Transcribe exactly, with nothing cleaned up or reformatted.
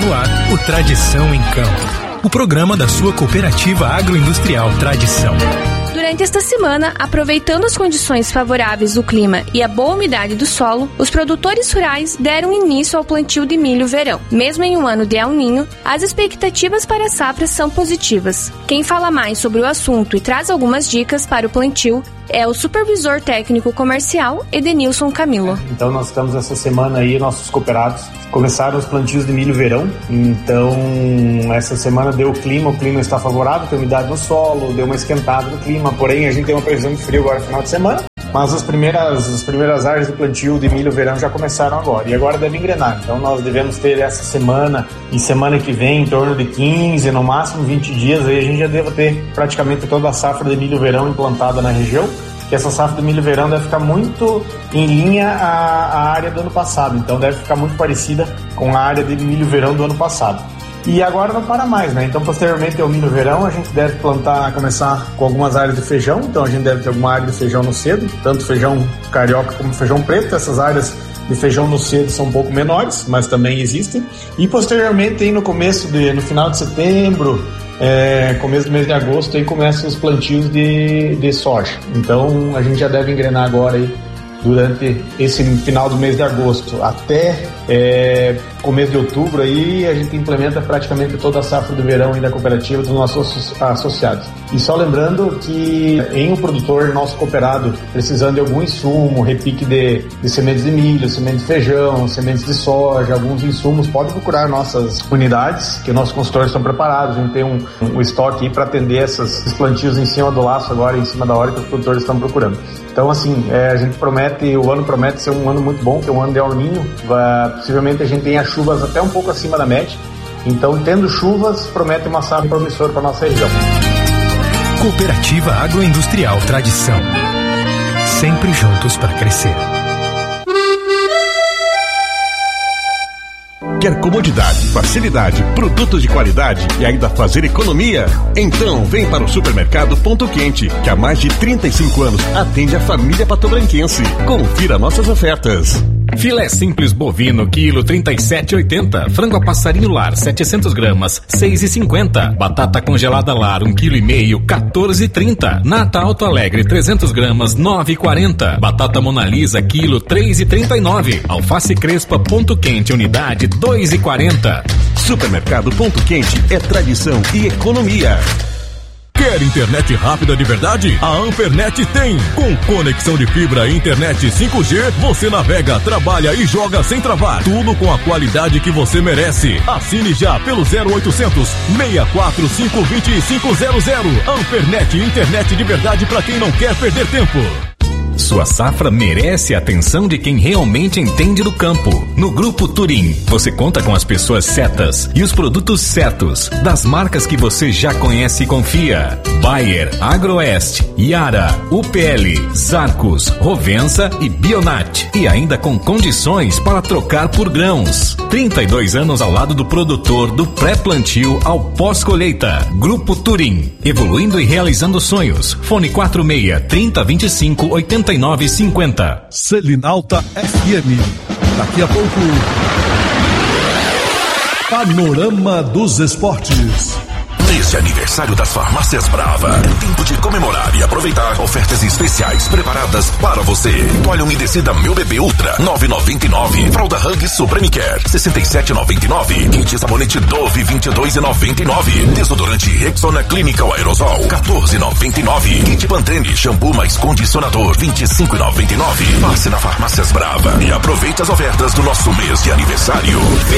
no ar o Tradição em Campo, o programa da sua cooperativa agroindustrial Tradição. Durante esta semana, aproveitando as condições favoráveis do clima e a boa umidade do solo, os produtores rurais deram início ao plantio de milho verão. Mesmo em um ano de El Niño, as expectativas para a safra são positivas. Quem fala mais sobre o assunto e traz algumas dicas para o plantio é o supervisor técnico comercial Edenilson Camilo. Então nós estamos essa semana aí, nossos cooperados começaram os plantios de milho verão. Então essa semana deu o clima, o clima está favorável, tem umidade no solo, deu uma esquentada no clima, porém a gente tem uma previsão de frio agora no final de semana. Mas as primeiras, as primeiras áreas de plantio de milho verão já começaram agora, e agora deve engrenar. Então nós devemos ter essa semana e semana que vem em torno de quinze, no máximo vinte dias, aí a gente já deve ter praticamente toda a safra de milho verão implantada na região, que essa safra de milho verão deve ficar muito em linha à, à área do ano passado, então deve ficar muito parecida com a área de milho verão do ano passado. E agora não para mais, né? Então, posteriormente ao milho verão, a gente deve plantar, começar com algumas áreas de feijão. Então, a gente deve ter alguma área de feijão no cedo, tanto feijão carioca como feijão preto. Essas áreas de feijão no cedo são um pouco menores, mas também existem. E posteriormente, aí no começo, de, no final de setembro, é, começo do mês de agosto, aí começam os plantios de, de soja. Então, a gente já deve engrenar agora aí, durante esse final do mês de agosto até é, começo de outubro, aí a gente implementa praticamente toda a safra do verão aí da cooperativa dos nossos associados. E só lembrando que em um produtor nosso cooperado precisando de algum insumo, repique de, de sementes de milho, sementes de feijão, sementes de soja, alguns insumos, pode procurar nossas unidades, que nossos consultores estão preparados, a gente tem um, um estoque aí para atender essas, esses plantios em cima do laço agora, em cima da hora que os produtores estão procurando. Então, assim, é, a gente promete, o ano promete ser um ano muito bom, que é um ano de El Niño. Vai, possivelmente a gente tenha chuvas até um pouco acima da média. Então, tendo chuvas, promete uma safra promissora para a nossa região. Cooperativa Agroindustrial Tradição. Sempre juntos para crescer. Quer comodidade, facilidade, produtos de qualidade e ainda fazer economia? Então vem para o Supermercado Ponto Quente, que há mais de trinta e cinco anos atende a família patobranquense. Confira nossas ofertas. Filé simples bovino, quilo trinta e sete e oitenta. Frango a passarinho lar, setecentos gramas, seis e cinquenta. Batata congelada lar, um quilo e meio, quatorze e trinta. Nata Alto Alegre, trezentos gramas, nove e quarenta. Batata Mona Lisa, quilo, três e trinta e nove. Alface Crespa Ponto Quente, unidade, dois e quarenta. Supermercado Ponto Quente é tradição e economia. Quer internet rápida de verdade? A Ampernet tem! Com conexão de fibra e internet cinco G, você navega, trabalha e joga sem travar. Tudo com a qualidade que você merece. Assine já pelo zero oitocentos, seis quatro cinco, dois cinco zero zero. Ampernet, internet de verdade para quem não quer perder tempo. Sua safra merece a atenção de quem realmente entende do campo. No Grupo Turim, você conta com as pessoas certas e os produtos certos, das marcas que você já conhece e confia. Bayer, Agroeste, Yara, U P L, Zarcos, Rovensa e Bionat. E ainda com condições para trocar por grãos. trinta e dois anos ao lado do produtor, do pré-plantio ao pós-colheita. Grupo Turim, evoluindo e realizando sonhos. Fone quatro seis, trinta, vinte e cinco, oitenta e nove cinquenta. Selinalta F M. Daqui a pouco, Panorama dos Esportes. Nesse aniversário das Farmácias Brava, é tempo de comemorar e aproveitar ofertas especiais preparadas para você. Toalha umedecida Meu Bebê Ultra, nove e noventa e nove. Fralda Hug Supreme Care, sessenta e sete e noventa e nove. Kit sabonete Dove, vinte e dois e noventa e nove. Desodorante Rexona Clinical Aerosol, quatorze e noventa e nove. Kit Pantene, shampoo mais condicionador, vinte e cinco e noventa e nove. Passe na Farmácias Brava e aproveite as ofertas do nosso mês de aniversário.